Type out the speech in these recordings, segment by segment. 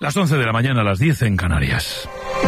Las 11 de la mañana, las 10 en Canarias.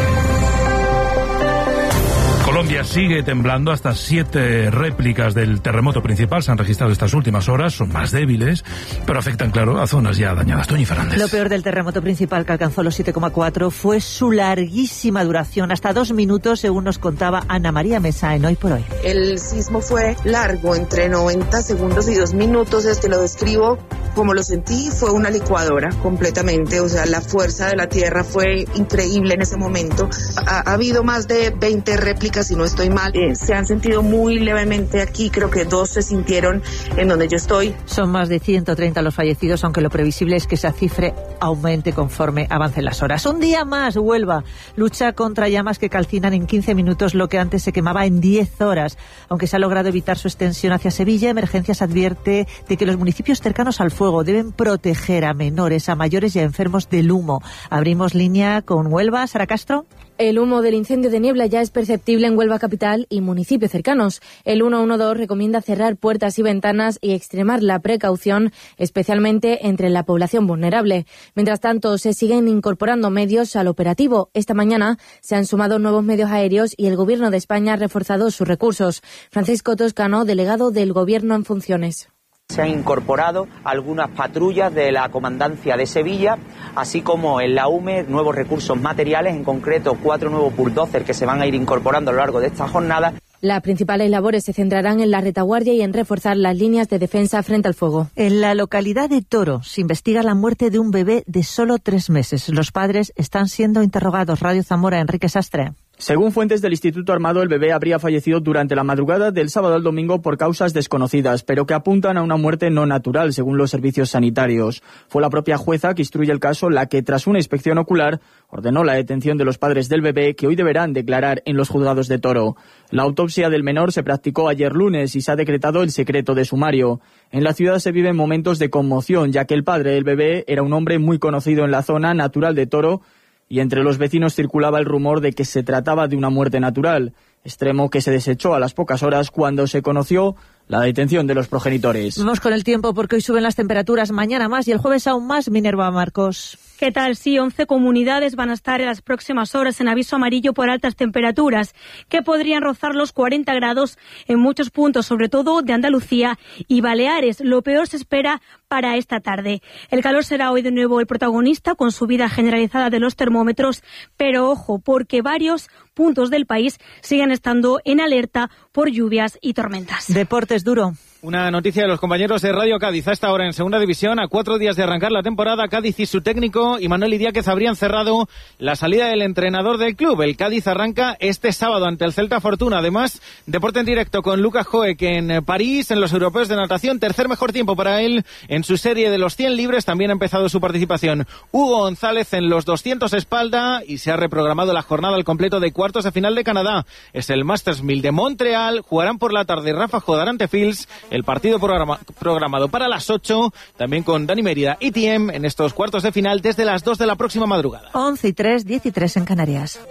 Colombia sigue temblando. Hasta 7 réplicas del terremoto principal se han registrado estas últimas horas. Son más débiles, pero afectan, claro, a zonas ya dañadas. Toñi Fernández. Lo peor del terremoto principal, que alcanzó los 7,4, fue su larguísima duración, hasta 2 minutos, según nos contaba Ana María Mesa en Hoy por Hoy. El sismo fue largo, entre 90 segundos y 2 minutos. Lo describo como lo sentí, fue una licuadora completamente. O sea, la fuerza de la tierra fue increíble en ese momento. Ha habido más de 20 réplicas, si no estoy mal. Se han sentido muy levemente aquí, creo que 2 se sintieron en donde yo estoy. Son más de 130 los fallecidos, aunque lo previsible es que esa cifra aumente conforme avancen las horas. Un día más, Huelva lucha contra llamas que calcinan en 15 minutos lo que antes se quemaba en 10 horas. Aunque se ha logrado evitar su extensión hacia Sevilla, Emergencias advierte de que los municipios cercanos al fuego deben proteger a menores, a mayores y a enfermos del humo. Abrimos línea con Huelva. Sara Castro. El humo del incendio de niebla ya es perceptible en Huelva capital y municipios cercanos. El 112 recomienda cerrar puertas y ventanas y extremar la precaución, especialmente entre la población vulnerable. Mientras tanto, se siguen incorporando medios al operativo. Esta mañana se han sumado nuevos medios aéreos y el Gobierno de España ha reforzado sus recursos. Francisco Toscano, delegado del Gobierno en funciones. Se han incorporado algunas patrullas de la Comandancia de Sevilla, así como en la UME nuevos recursos materiales, en concreto 4 nuevos bulldozers que se van a ir incorporando a lo largo de esta jornada. Las principales labores se centrarán en la retaguardia y en reforzar las líneas de defensa frente al fuego. En la localidad de Toro se investiga la muerte de un bebé de solo 3 meses. Los padres están siendo interrogados. Radio Zamora, Enrique Sastre. Según fuentes del Instituto Armado, el bebé habría fallecido durante la madrugada del sábado al domingo por causas desconocidas, pero que apuntan a una muerte no natural, según los servicios sanitarios. Fue la propia jueza que instruye el caso la que, tras una inspección ocular, ordenó la detención de los padres del bebé, que hoy deberán declarar en los juzgados de Toro. La autopsia del menor se practicó ayer lunes y se ha decretado el secreto de sumario. En la ciudad se viven momentos de conmoción, ya que el padre del bebé era un hombre muy conocido en la zona, natural de Toro, y entre los vecinos circulaba el rumor de que se trataba de una muerte natural, extremo que se desechó a las pocas horas cuando se conoció la detención de los progenitores. Vamos con el tiempo, porque hoy suben las temperaturas, mañana más y el jueves aún más. Minerva Marcos. ¿Qué tal? Sí, 11 comunidades van a estar en las próximas horas en aviso amarillo por altas temperaturas, que podrían rozar los 40 grados en muchos puntos, sobre todo de Andalucía y Baleares. Lo peor se espera para esta tarde. El calor será hoy de nuevo el protagonista, con subida generalizada de los termómetros, pero ojo, porque varios puntos del país siguen estando en alerta por lluvias y tormentas. Deportes, Duro. Una noticia de los compañeros de Radio Cádiz. A esta hora en segunda división, a 4 días de arrancar la temporada, Cádiz y su técnico Imanol Idiáquez habrían cerrado la salida del entrenador del club. El Cádiz arranca este sábado ante el Celta Fortuna. Además, deporte en directo con Lucas Joek en París, en los europeos de natación. Tercer mejor tiempo para él en su serie de los 100 libres. También ha empezado su participación Hugo González en los 200 espalda y se ha reprogramado la jornada al completo de cuartos de final de Canadá. Es el Masters 1000 de Montreal. Jugarán por la tarde Rafa Jodar ante Fields. El partido programado para las 8, también con Dani Mérida y Tiem en estos cuartos de final desde las 2 de la próxima madrugada. 11:03, 10:03 en Canarias.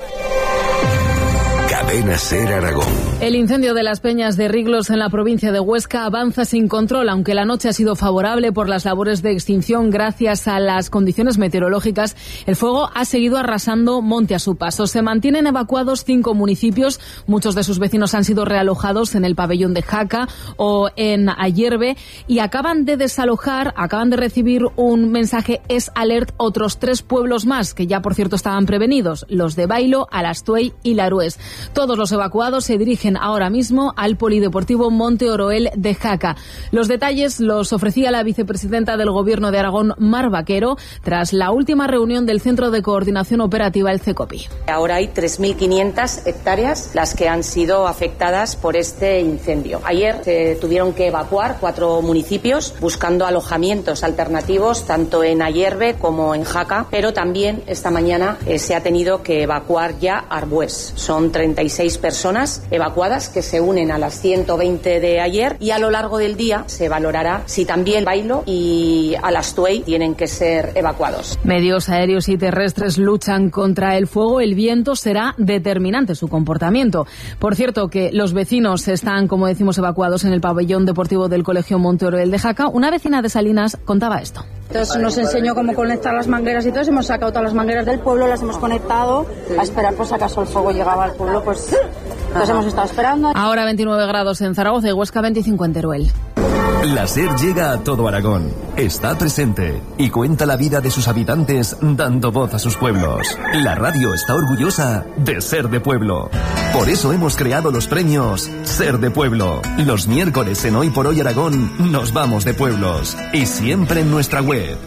Cadena SER Aragón. El incendio de las Peñas de Riglos en la provincia de Huesca avanza sin control, aunque la noche ha sido favorable por las labores de extinción gracias a las condiciones meteorológicas. El fuego ha seguido arrasando monte a su paso. Se mantienen evacuados 5 municipios. Muchos de sus vecinos han sido realojados en el pabellón de Jaca o en Ayerbe y acaban de recibir un mensaje Es Alert otros 3 pueblos más, que ya por cierto estaban prevenidos, los de Bailo, Alastuey y Larués. Todos los evacuados se dirigen ahora mismo al Polideportivo Monte Oroel de Jaca. Los detalles los ofrecía la vicepresidenta del Gobierno de Aragón, Mar Vaquero, tras la última reunión del Centro de Coordinación Operativa, el CECOPI. Ahora hay 3.500 hectáreas las que han sido afectadas por este incendio. Ayer se tuvieron que evacuar 4 municipios buscando alojamientos alternativos tanto en Ayerbe como en Jaca, pero también esta mañana se ha tenido que evacuar ya Arbués. Son 36 personas evacuadas que se unen a las 120 de ayer y a lo largo del día se valorará si también Bailo y Alastuey tienen que ser evacuados. Medios aéreos y terrestres luchan contra el fuego. El viento será determinante su comportamiento. Por cierto, que los vecinos están, como decimos, evacuados en el pabellón deportivo del Colegio Monte Oroel de Jaca. Una vecina de Salinas contaba esto. Entonces nos enseñó cómo conectar las mangueras y todo, hemos sacado todas las mangueras del pueblo, las hemos conectado, a esperar pues acaso el fuego llegaba al pueblo, pues entonces hemos estado esperando. Ahora 29 grados en Zaragoza y Huesca 25 en Teruel. La SER llega a todo Aragón, está presente y cuenta la vida de sus habitantes dando voz a sus pueblos. La radio está orgullosa de ser de pueblo. Por eso hemos creado los premios Ser de Pueblo. Los miércoles en Hoy por Hoy Aragón nos vamos de pueblos y siempre en nuestra web.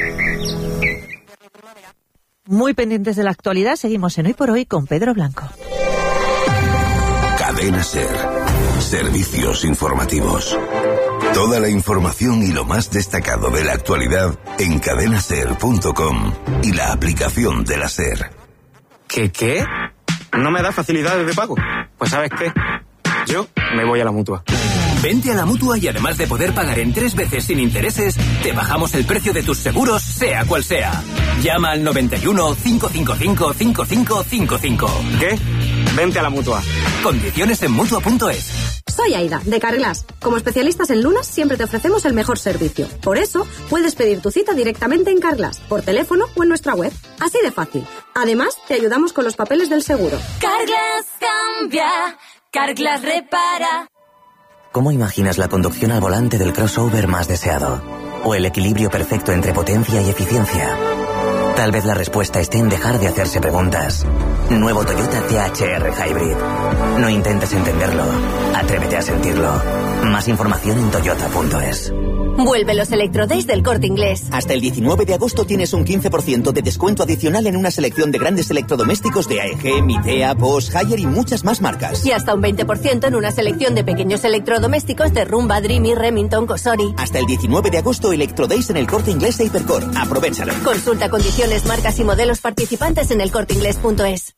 Muy pendientes de la actualidad, seguimos en Hoy por Hoy con Pedro Blanco. Cadena SER. Servicios informativos. Toda la información y lo más destacado de la actualidad en cadenaser.com y la aplicación de la SER. ¿Qué? ¿No me da facilidades de pago? Pues ¿sabes qué? Yo me voy a la Mutua. Vente a la Mutua y además de poder pagar en 3 veces sin intereses, te bajamos el precio de tus seguros, sea cual sea. Llama al 91 555 5555. ¿Qué? Vente a la Mutua. Condiciones en Mutua.es. Soy Aida, de Carglass. Como especialistas en lunas, siempre te ofrecemos el mejor servicio. Por eso, puedes pedir tu cita directamente en Carglass, por teléfono o en nuestra web. Así de fácil. Además, te ayudamos con los papeles del seguro. Carglass cambia, Carglass repara. ¿Cómo imaginas la conducción al volante del crossover más deseado? ¿O el equilibrio perfecto entre potencia y eficiencia? Tal vez la respuesta esté en dejar de hacerse preguntas. Nuevo Toyota CHR Hybrid. No intentes entenderlo. Atrévete a sentirlo. Más información en toyota.es. Vuelve los Electrodays del Corte Inglés. Hasta el 19 de agosto tienes un 15% de descuento adicional en una selección de grandes electrodomésticos de AEG, Midea, Bosch, Haier y muchas más marcas. Y hasta un 20% en una selección de pequeños electrodomésticos de Rumba, Dreamy, Remington, Cosori. Hasta el 19 de agosto Electrodays en el Corte Inglés e Hipercore. Aprovéchalo. Consulta condiciones, marcas y modelos participantes en elcorteinglés.es.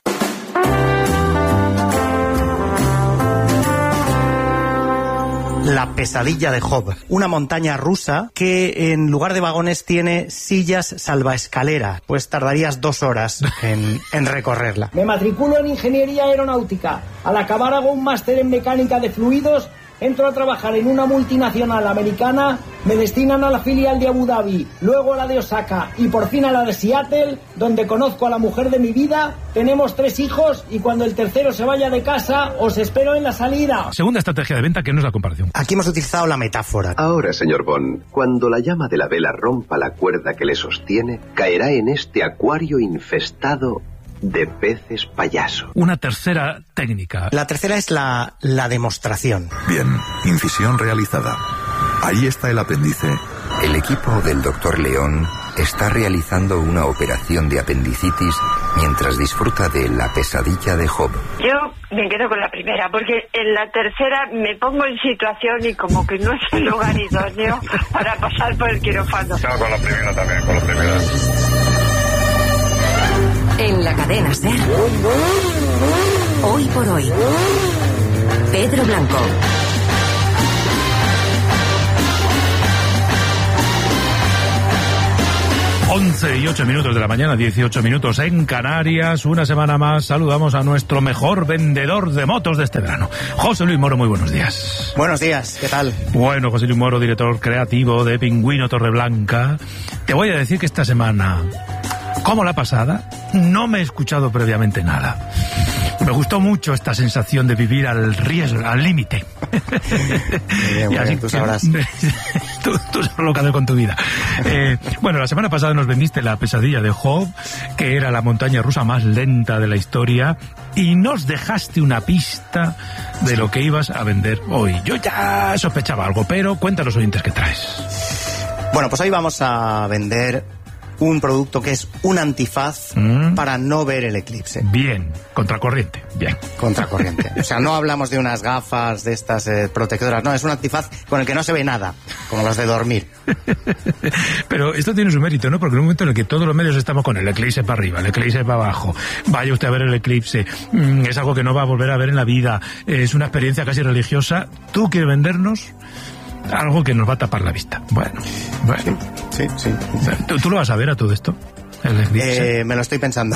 La pesadilla de Job, una montaña rusa que en lugar de vagones tiene sillas salvaescalera, pues tardarías 2 horas en recorrerla. Me matriculo en Ingeniería Aeronáutica. Al acabar hago un máster en Mecánica de Fluidos, entro a trabajar en una multinacional americana, me destinan a la filial de Abu Dhabi, luego a la de Osaka y por fin a la de Seattle, donde conozco a la mujer de mi vida, tenemos 3 hijos y cuando el tercero se vaya de casa, os espero en la salida. Segunda estrategia de venta, que no es la comparación. Aquí hemos utilizado la metáfora. Ahora, señor Bond, cuando la llama de la vela rompa la cuerda que le sostiene, caerá en este acuario infestado de peces payaso. Una tercera técnica. La tercera es la demostración. Bien, incisión realizada. Ahí está el apéndice. El equipo del Dr. León está realizando una operación de apendicitis mientras disfruta de la pesadilla de Job. Yo me quedo con la primera, porque en la tercera me pongo en situación y como que no es el lugar idóneo para pasar por el quirófano. No, con la primera también, con la primera. En la cadena SER. Hoy por Hoy. Pedro Blanco. Once y 8 minutos de la mañana, 18 minutos en Canarias. Una semana más saludamos a nuestro mejor vendedor de motos de este verano, José Luis Moro. Muy buenos días. Buenos días, ¿qué tal? Bueno, José Luis Moro, director creativo de Pingüino Torreblanca. Te voy a decir que esta semana, como la pasada, no me he escuchado previamente nada. Me gustó mucho esta sensación de vivir al riesgo, al límite. Bien, bueno, tú sabrás. Tú sabrás lo que hacer con tu vida. Bueno, la semana pasada nos vendiste la pesadilla de Job, que era la montaña rusa más lenta de la historia, y nos dejaste una pista de lo que ibas a vender hoy. Yo ya sospechaba algo, pero cuéntanos, oyentes, qué traes. Bueno, pues hoy vamos a vender un producto que es un antifaz para no ver el eclipse. Bien, contracorriente, bien. Contracorriente. O sea, no hablamos de unas gafas de estas protectoras, no, es un antifaz con el que no se ve nada, como los de dormir. Pero esto tiene su mérito, ¿no? Porque en un momento en el que todos los medios estamos con el eclipse para arriba, el eclipse para abajo, vaya usted a ver el eclipse, es algo que no va a volver a ver en la vida, es una experiencia casi religiosa, ¿tú quieres vendernos algo que nos va a tapar la vista? Bueno. Sí. ¿Tú lo vas a ver a todo esto? Me lo estoy pensando.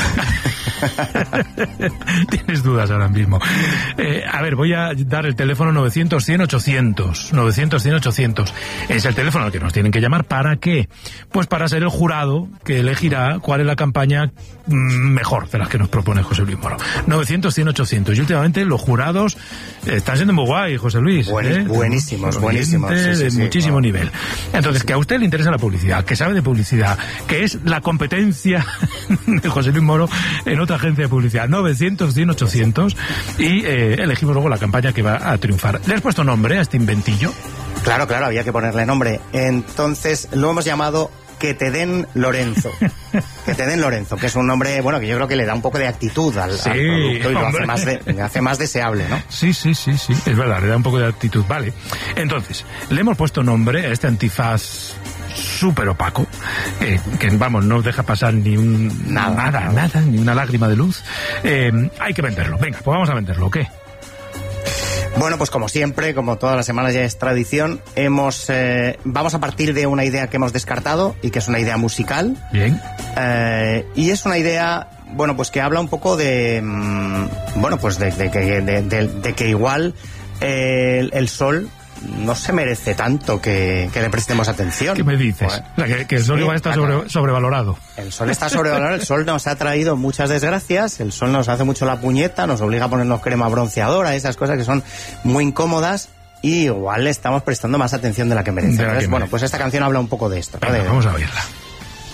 Tienes dudas ahora mismo. A ver, voy a dar el teléfono 900-100-800. 900-100-800. Es el teléfono al que nos tienen que llamar. ¿Para qué? Pues para ser el jurado que elegirá cuál es la campaña mejor de las que nos propone José Luis Moro. 900-100-800. Y últimamente los jurados están siendo muy guay, José Luis. Buenísimos. De muchísimo nivel. Entonces, que a usted le interesa la publicidad, que sabe de publicidad, que es la competencia de José Luis Moro en otra agencia de publicidad. 900-100-800 y elegimos luego la campaña que va a triunfar. ¿Le has puesto nombre a este inventillo? Claro, había que ponerle nombre. Entonces lo hemos llamado Que te den Lorenzo. Que te den Lorenzo, que es un nombre, bueno, que yo creo que le da un poco de actitud al producto y lo hace más deseable, ¿no? Sí, es verdad, le da un poco de actitud. Vale, entonces, le hemos puesto nombre a este antifaz súper opaco, que vamos, no deja pasar ni nada, ni una lágrima de luz. Hay que venderlo. Venga, pues vamos a venderlo, ¿qué? Bueno, pues como siempre, como todas las semanas ya es tradición, vamos a partir de una idea que hemos descartado y que es una idea musical. Bien. Y es una idea, bueno, pues que habla un poco de, bueno, pues de que igual el sol no se merece tanto que le prestemos atención. ¿Qué me dices? Que el sol igual está sobrevalorado. El sol está sobrevalorado, el sol nos ha traído muchas desgracias, el sol nos hace mucho la puñeta, nos obliga a ponernos crema bronceadora, esas cosas que son muy incómodas, y igual le estamos prestando más atención de la que merece. Entonces, bueno, pues esta canción habla un poco de esto. Venga, vamos a oírla.